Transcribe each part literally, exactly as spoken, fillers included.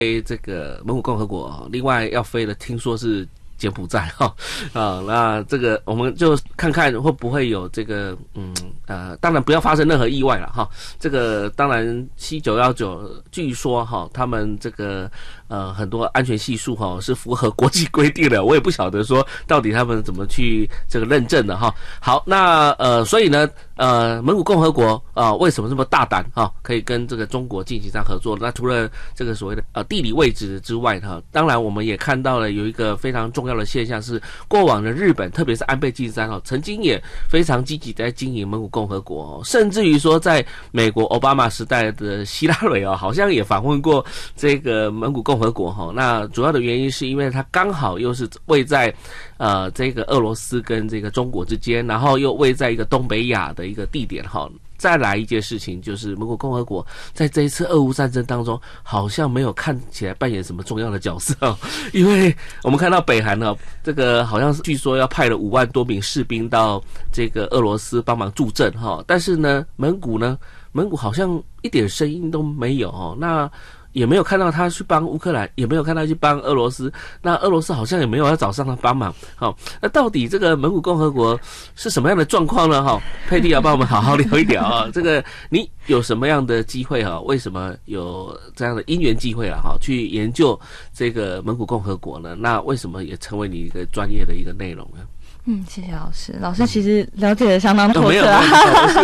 飞这个蒙古共和国，另外要飞的听说是柬埔寨哈啊，那这个我们就看看会不会有这个嗯呃，当然不要发生任何意外了哈。这个当然 C 九一九据说哈，他们这个呃很多安全系数哈是符合国际规定的，我也不晓得说到底他们怎么去这个认证的哈。好，那呃所以呢呃蒙古共和国啊、呃、为什么这么大胆哈，可以跟这个中国进行上合作？那除了这个所谓的呃地理位置之外哈，当然我们也看到了有一个非常重要的现象是，过往的日本特别是安倍晋三哦，曾经也非常积极在经营蒙古共和国、哦，甚至于说在美国奥巴马时代的希拉蕊哦，好像也访问过这个蒙古共和国哈、哦。那主要的原因是因为它刚好又是位在呃这个俄罗斯跟这个中国之间，然后又位在一个东北亚的一个地点哈、哦。再来一件事情，就是蒙古共和国在这一次俄乌战争当中，好像没有看起来扮演什么重要的角色哦。因为我们看到北韩呢，这个好像是据说要派了五万多名士兵到这个俄罗斯帮忙助阵哈，但是呢，蒙古呢，蒙古好像一点声音都没有哦。那也没有看到他去帮乌克兰，也没有看到去帮俄罗斯，那俄罗斯好像也没有要找上他帮忙。好，那到底这个蒙古共和国是什么样的状况呢？哈，佩蒂要帮我们好好聊一聊啊。这个你有什么样的机会哈？为什么有这样的因缘机会了哈？去研究这个蒙古共和国呢？那为什么也成为你一个专业的一个内容呢？ 嗯，谢谢老师。老师其实了解的相当透彻啊。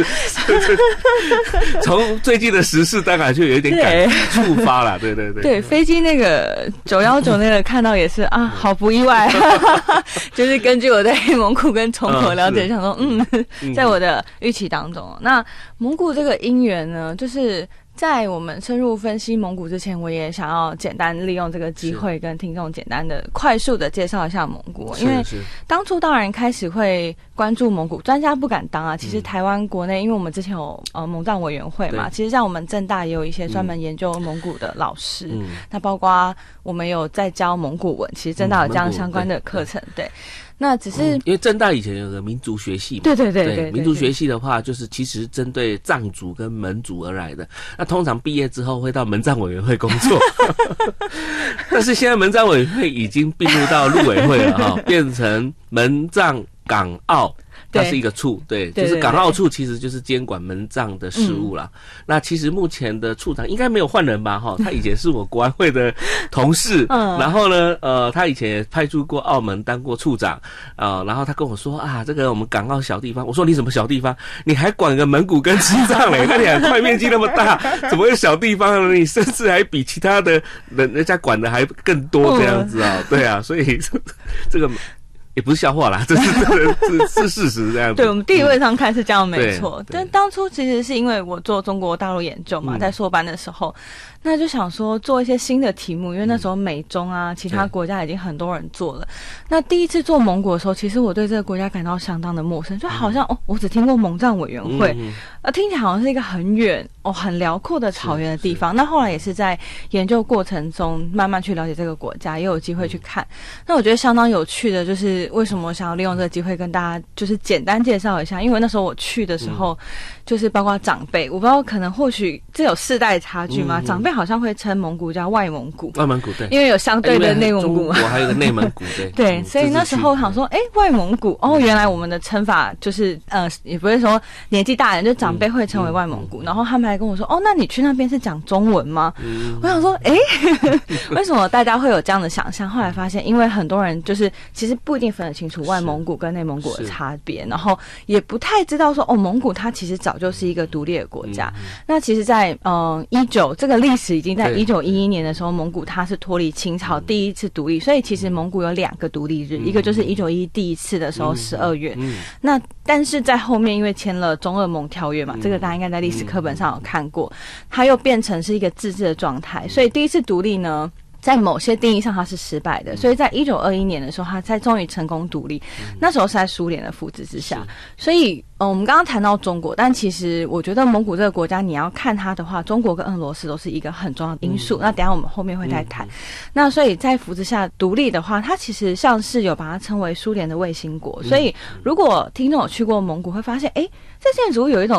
从最近的时事当然就有一点感触发了，对对对。 对，飞机那个九一九那个看到也是啊，好不意外。就是根据我对蒙古跟中国了解，想说嗯，在我的预期当中，那蒙古这个因缘呢，就是在我们深入分析蒙古之前，我也想要简单利用这个机会跟听众简单的、快速的介绍一下蒙古。因为当初当然开始会关注蒙古，专家不敢当啊。其实台湾国内，因为我们之前有呃蒙藏委员会嘛，其实像我们政大也有一些专门研究蒙古的老师，嗯、那包括我们有在教蒙古文，其实政大有这样相关的课程，对。对那只是、嗯、 因为政大以前有个民族学系嘛， 对对对 对, 对, 对, 对， 民族学系的话，就是其实针对藏族跟门族而来的。那通常毕业之后会到门藏委员会工作，但是现在门藏委员会已经并入到陆委会了哈，变成门藏港澳。它是一个处，对，就是港澳处其实就是监管门藏的事务啦。嗯、那其实目前的处长应该没有换人吧？哈，他以前是我国安会的同事，嗯、然后呢，呃，他以前也派驻过澳门当过处长啊、呃。然后他跟我说啊，这个我们港澳小地方，我说你什么小地方？你还管个蒙古跟西藏嘞？那你还块面积那么大，怎么会小地方呢？你甚至还比其他的人人家管的还更多这样子啊、哦？对啊，所以这个。也不是笑话啦，这是是是事实这样子。 对，我们地位上看是这样没错，但当初其实是因为我做中国大陆研究嘛，嗯、在硕班的时候，那就想说做一些新的题目，因为那时候美中啊，其他国家已经很多人做了。那第一次做蒙古的时候，其实我对这个国家感到相当的陌生，就好像、嗯、哦，我只听过蒙藏委员会，嗯、呃，听起来好像是一个很远哦、很辽阔的草原的地方。那后来也是在研究过程中慢慢去了解这个国家，也有机会去看。嗯、那我觉得相当有趣的就是为什么我想要利用这个机会跟大家就是简单介绍一下，因为那时候我去的时候，嗯、就是包括长辈，我不知道可能或许这有世代差距吗？嗯、长辈好像会称蒙古叫外蒙古， 外蒙古对， 因为有相对的内蒙古， 我还有个内蒙古对对，所以那时候想说，哎、欸，外蒙古哦，原来我们的称法就是呃，也不会说年纪大人，就长辈会称为外蒙古，嗯、然后他们还跟我说，哦，那你去那边是讲中文吗？嗯、我想说，哎、欸，为什么大家会有这样的想象？后来发现，因为很多人就是其实不一定分得清楚外蒙古跟内蒙古的差别，然后也不太知道说，哦，蒙古它其实早就是一个独立的国家。嗯、那其实在，在嗯一九这个历史已经在一九一一年的时候，蒙古它是脱离清朝第一次独立，所以其实蒙古有两个独立日，嗯、一个就是一九一一第一次的时候十二月，嗯、那但是在后面因为签了中俄蒙条约嘛，嗯、这个大家应该在历史课本上有看过，它又变成是一个自治的状态，所以第一次独立呢，在某些定义上它是失败的，所以在一九二一年的时候，它才终于成功独立。嗯、那时候是在苏联的扶持之下，所以呃，我们刚刚谈到中国，但其实我觉得蒙古这个国家，你要看它的话，中国跟俄罗斯都是一个很重要的因素。嗯、那等一下我们后面会再谈。嗯、那所以在扶持下独立的话，它其实像是有把它称为苏联的卫星国。嗯、所以如果听众有去过蒙古，会发现，哎，这建筑有一种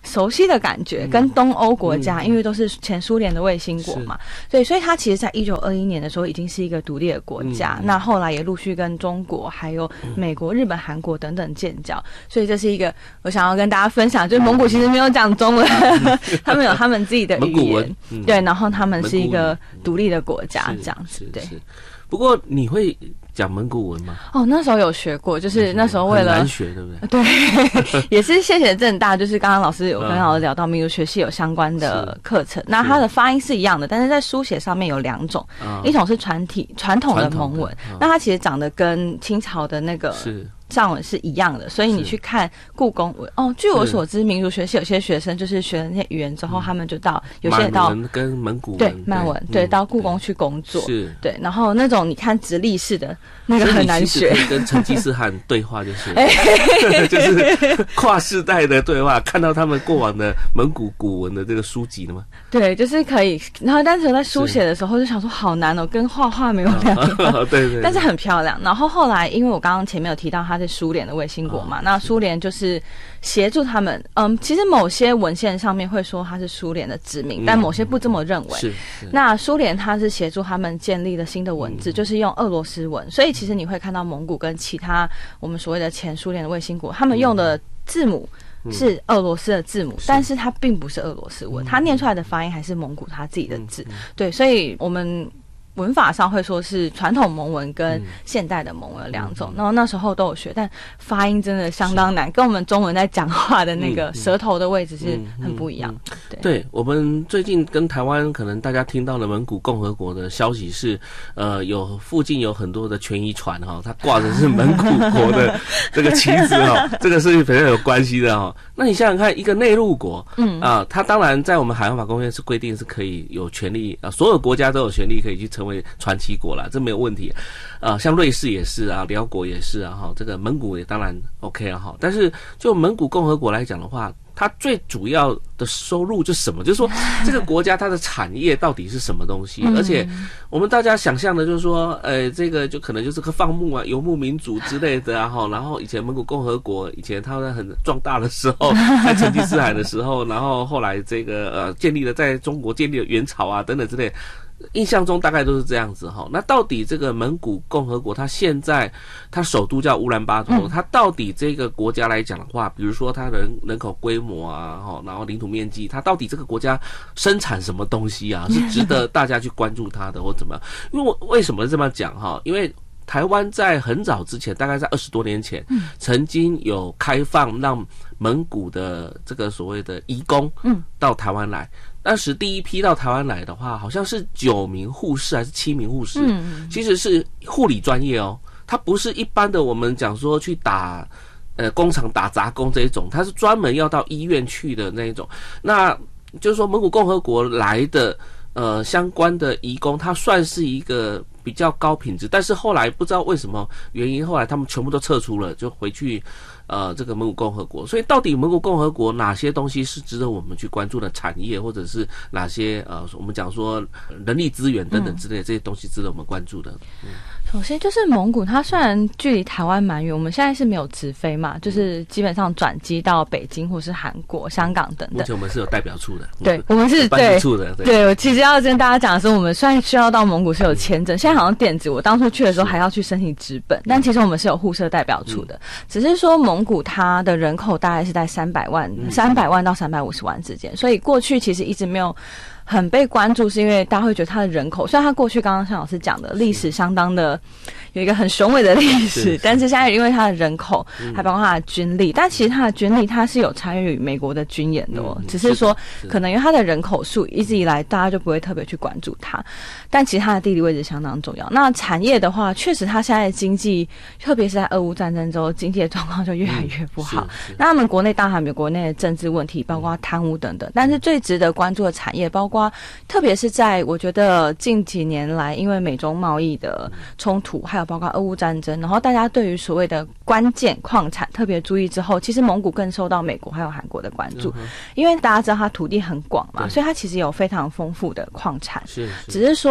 熟悉的感觉，嗯、跟东欧国家、嗯，因为都是前苏联的卫星国嘛，对，所以它其实在一九二一年的时候已经是一个独立的国家，嗯、那后来也陆续跟中国、还有美国、日本、韩国等等建交，所以这是一个我想要跟大家分享，就是蒙古其实没有讲中文，嗯、他们有他们自己的语言，嗯、对，然后他们是一个独立的国家，这样子，对。 不过你会讲蒙古文吗？ 哦，那时候有学过，就是那时候为了很难学，对不对？ 对，也是谢谢政大，就是刚刚老师有跟老师聊到民族学系有相关的课程，那它的发音是一样的，但是在书写上面有两种，一种是传体传统的蒙文，那它其实长得跟清朝的那个是。上文是一样的，所以你去看故宫文哦。据我所知，民族学系有些学生就是学了那些语言之后，嗯、他们就到有些到满文跟蒙古文对曼文对、嗯、到故宫去工作是对，然后那种你看直隶式的那个很难学， 跟成吉思汗对话就是，就是跨世代的对话，看到他们过往的蒙古古文的这个书籍了吗？ 对，就是可以。然后但是在书写的时候就想说好难哦，跟画画没有两样， 哦、对, 对对， 但是很漂亮。然后后来因为我刚刚前面有提到它是苏联的卫星国嘛，哦、那苏联就是协助他们，嗯，其实某些文献上面会说它是苏联的殖民，嗯、但某些不这么认为。 是， 那苏联它是协助他们建立了新的文字，嗯、就是用俄罗斯文，所以其实你会看到蒙古跟其他我们所谓的前苏联的卫星国，他们用的字母。是俄罗斯的字母，但是它并不是俄罗斯文，它念出来的发音还是蒙古他自己的字。对，所以我们文法上会说是传统蒙文跟现代的蒙文两种，然后那时候都有学，但发音真的相当难，跟我们中文在讲话的那个舌头的位置是很不一样。 对，对，我们最近跟台湾可能大家听到了蒙古共和国的消息是，呃，有附近有很多的权益船哈，它挂的是蒙古国的这个旗子哈，这个是非常有关系的哈。那你想想看，一个内陆国，嗯啊，它当然在我们海洋法公约是规定是可以有权利啊，所有国家都有权利可以去成为传奇国啦，这没有问题。呃，像瑞士也是啊，辽国也是啊，哈，这个蒙古也当然 OK 啊，哈。但是就蒙古共和国来讲的话，它最主要的收入就是什么？就是说这个国家它的产业到底是什么东西？而且我们大家想象的就是说，呃，这个就可能就是个放牧啊、游牧民族之类的啊，哈。然后以前蒙古共和国以前它很壮大的时候，在成吉思汗的时候，然后后来这个呃建立了在中国建立了元朝啊等等之类的。印象中大概都是这样子哈。那到底这个蒙古共和国，它现在它首都叫乌兰巴托，嗯、它到底这个国家来讲的话，比如说它人人口规模啊，哈，然后领土面积，它到底这个国家生产什么东西啊，是值得大家去关注它的，或怎么样？因为我为什么这么讲哈？因为台湾在很早之前，大概在二十多年前，嗯、曾经有开放让蒙古的这个所谓的移工，嗯，到台湾来。当时第一批到台湾来的话，好像是九名护士还是七名护士，嗯，其实是护理专业哦，它不是一般的我们讲说去打呃工厂打杂工这一种，它是专门要到医院去的那一种。那就是说蒙古共和国来的呃相关的移工，它算是一个比较高品质，但是后来不知道为什么原因，后来他们全部都撤出了，就回去呃这个蒙古共和国。所以到底蒙古共和国哪些东西是值得我们去关注的产业，或者是哪些呃我们讲说人力资源等等之类的这些东西值得我们关注的？嗯， 首先就是蒙古，它虽然距离台湾蛮远，我们现在是没有直飞嘛，就是基本上转机到北京或是韩国、香港等等。 目前我们是有代表处的， 对，我们是办事处的。对， 对，我其实要跟大家讲的是，我们虽然需要到蒙古是有签证，现在好像电子，我当初去的时候还要去申请纸本，但其实我们是有互设代表处的，嗯、只是说蒙古它的人口大概是在三百万、三百万到三百五十万之间，所以过去其实一直没有很被关注，是因为大家会觉得它的人口，虽然它过去刚刚像老师讲的历史相当的有一个很雄伟的历史，是是但是现在因为它的人口，还包括它的军力，嗯、但其实它的军力它是有参与美国的军演的哦，嗯、只是说是可能因为它的人口数一直以来大家就不会特别去关注它，但其实它的地理位置相当重要。那产业的话，确实它现在的经济，特别是在俄乌战争之后，经济的状况就越来越不好。嗯、那他们国内当然有国内的政治问题，包括贪污等等，但是最值得关注的产业，包括特别是在我觉得近几年来，因为美中贸易的冲突，还有包括俄乌战争，然后大家对于所谓的关键矿产特别注意之后，其实蒙古更受到美国还有韩国的关注，嗯、因为大家知道它土地很广嘛，所以它其实有非常丰富的矿产， 是，是只是说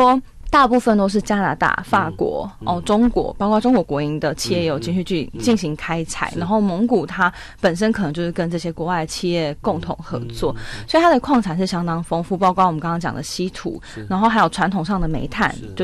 大部分都是加拿大、法国、嗯、哦、中国，包括中国国营的企业有进去去进行开采，嗯嗯、然后蒙古它本身可能就是跟这些国外的企业共同合作，嗯嗯嗯、所以它的矿产是相当丰富，包括我们刚刚讲的稀土，然后还有传统上的煤炭，就